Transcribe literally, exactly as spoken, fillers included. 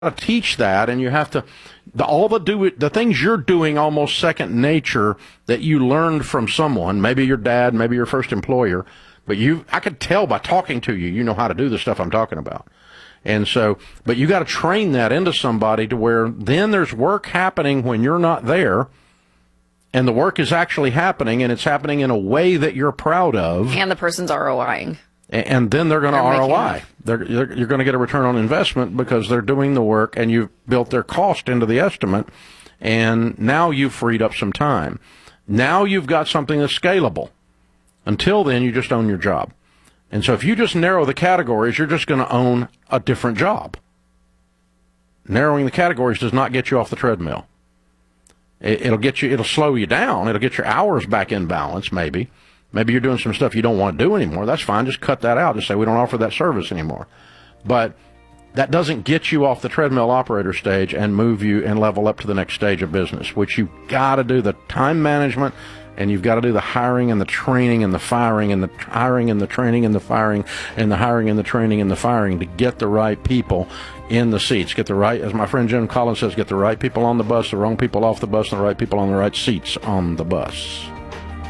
to teach that, and you have to the, all the do the things you're doing almost second nature that you learned from someone, maybe your dad, maybe your first employer, but you I could tell by talking to you, you know how to do the stuff I'm talking about. And so, but you got to train that into somebody to where then there's work happening when you're not there, and the work is actually happening, and it's happening in a way that you're proud of. And the person's ROIing. And then they're going to R O I. They're, they're, you're going to get a return on investment because they're doing the work and you've built their cost into the estimate. And now you've freed up some time. Now you've got something that's scalable. Until then, you just own your job. And so if you just narrow the categories, you're just going to own a different job. Narrowing the categories does not get you off the treadmill. It, it'll get you, it'll slow you down. It'll get your hours back in balance, maybe. Maybe you're doing some stuff you don't want to do anymore. That's fine. Just cut that out. Just say we don't offer that service anymore. But that doesn't get you off the treadmill operator stage and move you and level up to the next stage of business, which you've got to do the time management, and you've got to do the hiring and the training and the firing and the hiring and the training and the firing and the hiring and the training and the firing to get the right people in the seats. Get the right, as my friend Jim Collins says, get the right people on the bus, the wrong people off the bus, and the right people on the right seats on the bus.